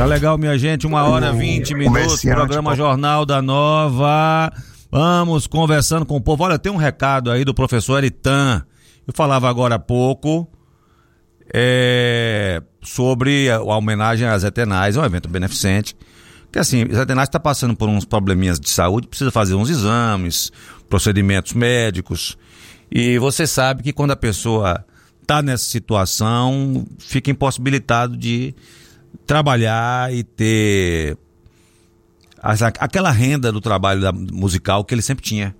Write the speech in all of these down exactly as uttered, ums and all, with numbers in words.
Tá legal, minha gente, uma hora vinte minutos, programa Jornal da Nova. Vamos conversando com o povo. Olha, tem um recado aí do professor Eritan. Eu falava agora há pouco é, sobre a, a homenagem às Zé Tenaz, é um evento beneficente. Que assim, Zé Tenaz está passando por uns probleminhas de saúde, precisa fazer uns exames, procedimentos médicos. E você sabe que quando a pessoa está nessa situação, fica impossibilitado de trabalhar e ter as, aquela renda do trabalho da, musical que ele sempre tinha.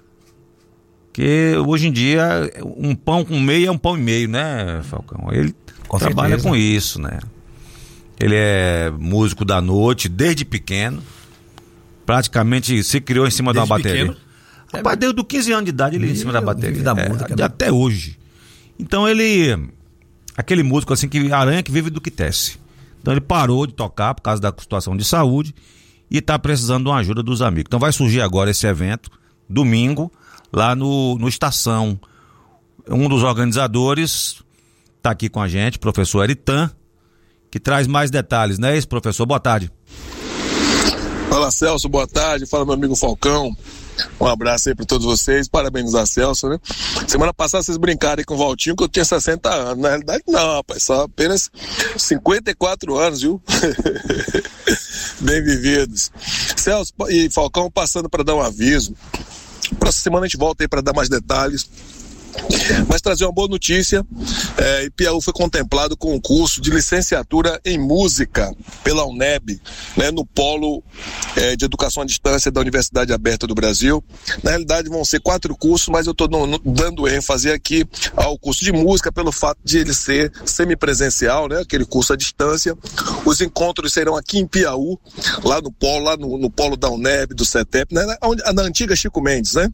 Que hoje em dia um pão com meio é um pão e meio, né, Falcão? Ele com trabalha certeza. Com isso, né? Ele é músico da noite desde pequeno, praticamente se criou em cima desde de uma bateria. Pequeno? Rapaz, é, desde os quinze anos de idade ele Meu, em cima da bateria, da é, música, até hoje. Então ele, aquele músico assim que aranha que vive do que tece. Então ele parou de tocar por causa da situação de saúde e está precisando de uma ajuda dos amigos. Então vai surgir agora esse evento, domingo, lá no, no Estação. Um dos organizadores está aqui com a gente, professor Eritan, que traz mais detalhes, não é isso, professor? Boa tarde. Fala, Celso, boa tarde. Fala, meu amigo Falcão. Um abraço aí para todos vocês, parabenizar Celso, né? Semana passada vocês brincaram aí com o Valtinho que eu tinha sessenta anos, na realidade não, rapaz, só apenas cinquenta e quatro anos, viu? Bem vividos. Celso e Falcão, passando para dar um aviso, próxima semana a gente volta aí para dar mais detalhes, mas trazer uma boa notícia. é, Ipiaú foi contemplado com um curso de licenciatura em música pela UNEB, né, no polo é, de educação à distância da Universidade Aberta do Brasil. Na realidade vão ser quatro cursos, mas eu estou dando ênfase aqui ao curso de música pelo fato de ele ser semipresencial, né, aquele curso à distância. Os encontros serão aqui em Ipiaú, lá no polo, lá no, no polo da UNEB, do CETEP, né, na, na antiga Chico Mendes, né?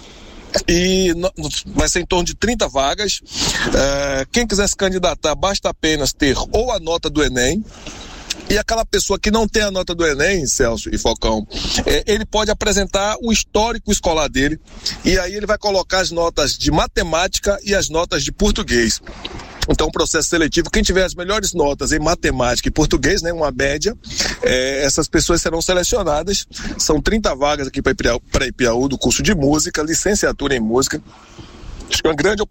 E vai ser em torno de trinta vagas. É, quem quiser se candidatar, basta apenas ter ou a nota do Enem, e aquela pessoa que não tem a nota do Enem, Celso e Falcão, é, ele pode apresentar o histórico escolar dele, e aí ele vai colocar as notas de matemática e as notas de português. Então, o processo seletivo, quem tiver as melhores notas em matemática e português, né, uma média, é, essas pessoas serão selecionadas. São trinta vagas aqui para Ipiaú, Ipiaú do curso de música, licenciatura em música. Acho que é uma grande